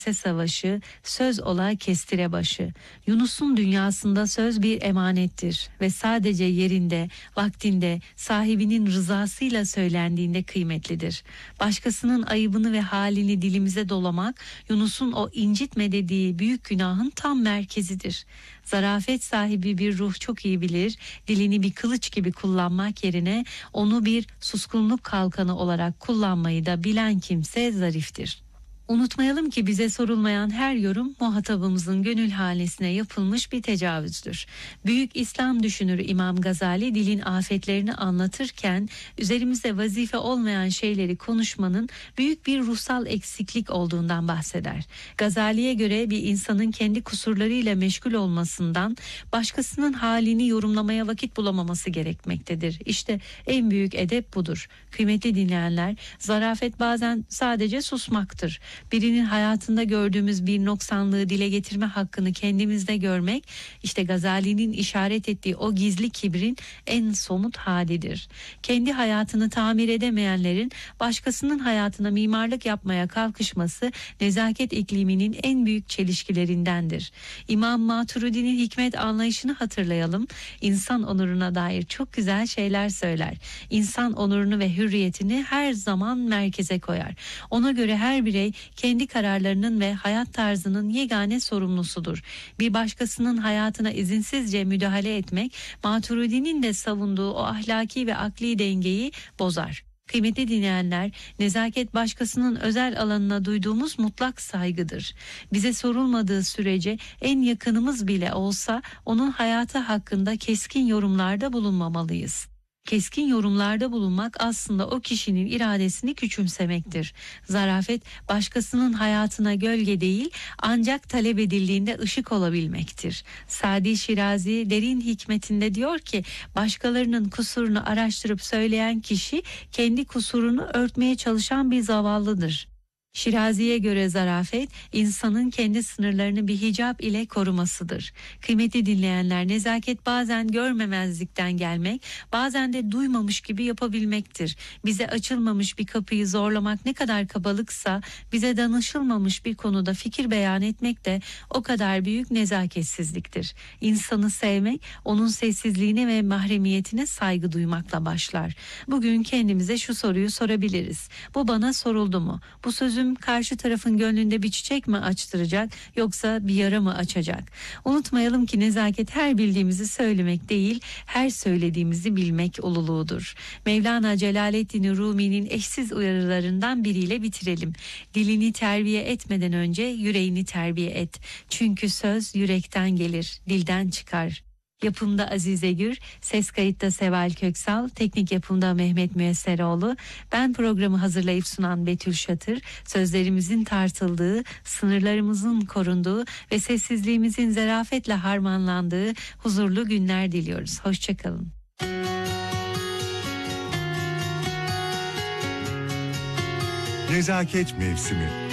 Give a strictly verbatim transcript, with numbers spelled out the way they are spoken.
savaşı, söz ola kestire başı. Yunus'un dünyasında söz bir emanettir ve sadece yerinde, vaktinde, sahibinin rızasıyla söylendiğinde kıymetlidir. Başkasının ayıbını ve halini dilimize dolamak, Yunus'un o incitme dediği büyük günahın tam merkezidir. Zarafet sahibi bir ruh çok iyi bilir, dilini bir kılıç gibi kullanmak yerine onu bir suskunluk kalkanı olarak kullanmayı da bilen kimse zariftir. Unutmayalım ki bize sorulmayan her yorum muhatabımızın gönül hanesine yapılmış bir tecavüzdür. Büyük İslam düşünürü İmam Gazali dilin afetlerini anlatırken üzerimize vazife olmayan şeyleri konuşmanın büyük bir ruhsal eksiklik olduğundan bahseder. Gazali'ye göre bir insanın kendi kusurlarıyla meşgul olmasından başkasının halini yorumlamaya vakit bulamaması gerekmektedir. İşte en büyük edep budur. Kıymetli dinleyenler, zarafet bazen sadece susmaktır. Birinin hayatında gördüğümüz bir noksanlığı dile getirme hakkını kendimizde görmek, işte Gazali'nin işaret ettiği o gizli kibrin en somut halidir. Kendi hayatını tamir edemeyenlerin başkasının hayatına mimarlık yapmaya kalkışması nezaket ikliminin en büyük çelişkilerindendir. İmam Maturidi'nin hikmet anlayışını hatırlayalım. İnsan onuruna dair çok güzel şeyler söyler. İnsan onurunu ve hürriyetini her zaman merkeze koyar. Ona göre her birey kendi kararlarının ve hayat tarzının yegane sorumlusudur. Bir başkasının hayatına izinsizce müdahale etmek, Maturidi'nin de savunduğu o ahlaki ve akli dengeyi bozar. Kıymetli dinleyenler, nezaket başkasının özel alanına duyduğumuz mutlak saygıdır. Bize sorulmadığı sürece en yakınımız bile olsa onun hayatı hakkında keskin yorumlarda bulunmamalıyız. Keskin yorumlarda bulunmak aslında o kişinin iradesini küçümsemektir. Zarafet başkasının hayatına gölge değil, ancak talep edildiğinde ışık olabilmektir. Sadi Şirazi derin hikmetinde diyor ki, başkalarının kusurunu araştırıp söyleyen kişi kendi kusurunu örtmeye çalışan bir zavallıdır. Şirazi'ye göre zarafet, insanın kendi sınırlarını bir hicap ile korumasıdır. Kıymetli dinleyenler, nezaket bazen görmemezlikten gelmek, bazen de duymamış gibi yapabilmektir. Bize açılmamış bir kapıyı zorlamak ne kadar kabalıksa, bize danışılmamış bir konuda fikir beyan etmek de o kadar büyük nezaketsizliktir. İnsanı sevmek, onun sessizliğine ve mahremiyetine saygı duymakla başlar. Bugün kendimize şu soruyu sorabiliriz: bu bana soruldu mu? Bu sözü karşı tarafın gönlünde bir çiçek mi açtıracak, yoksa bir yara mı açacak? Unutmayalım ki nezaket her bildiğimizi söylemek değil, her söylediğimizi bilmek ululuğudur. Mevlana Celaleddin Rumi'nin eşsiz uyarılarından biriyle bitirelim. Dilini terbiye etmeden önce yüreğini terbiye et. Çünkü söz yürekten gelir, dilden çıkar. Yapımda Azize Gür, ses kayıtta Seval Köksal, teknik yapımda Mehmet Müesseroğlu. Ben programı hazırlayıp sunan Betül Şatır. Sözlerimizin tartıldığı, sınırlarımızın korunduğu ve sessizliğimizin zarafetle harmanlandığı huzurlu günler diliyoruz. Hoşçakalın. Nezaket mevsimi.